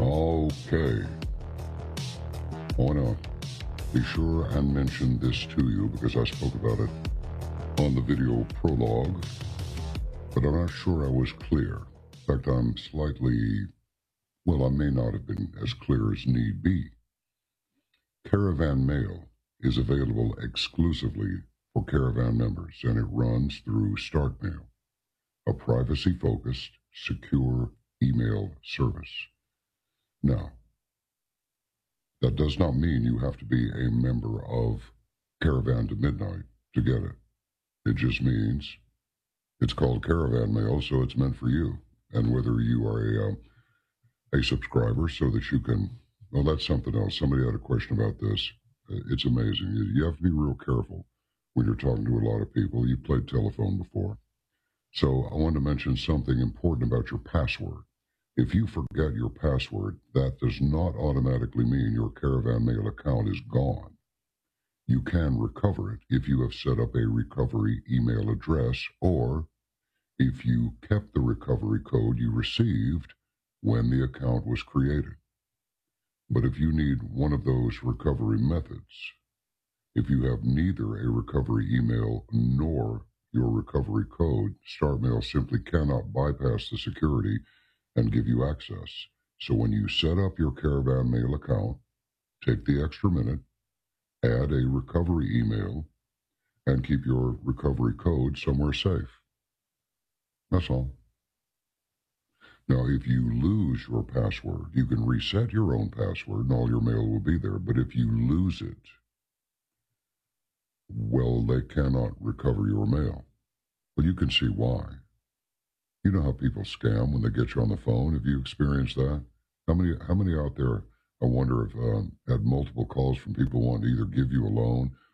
Okay, I want to be sure and mention this to you because I spoke about it on the video prologue, but I'm not sure I was clear. In fact, I'm slightly, well, I may not have been as clear as need be. Caravan Mail is available exclusively for Caravan members, and it runs through StartMail, a privacy-focused, secure email service. Now, that does not mean you have to be a member of Caravan to Midnight to get it. It just means it's called Caravan Mail, so it's meant for you. And whether you are a subscriber so that you can, well, that's something else. Somebody had a question about this. It's amazing. You have to be real careful when you're talking to a lot of people. You've played telephone before. So I wanted to mention something important about your password. If you forget your password, that does not automatically mean your Caravan Mail account is gone. You can recover it if you have set up a recovery email address or if you kept the recovery code you received when the account was created. But if you need one of those recovery methods, if you have neither a recovery email nor your recovery code, StartMail simply cannot bypass the security and give you access. So when you set up your Caravan Mail account, take the extra minute, add a recovery email, and keep your recovery code somewhere safe. That's all. Now, if you lose your password, you can reset your own password and all your mail will be there. But if you lose it, well, they cannot recover your mail. Well, you can see why. You know how people scam when they get you on the phone? Have you experienced that? How many out there, I wonder if had multiple calls from people wanting to either give you a loan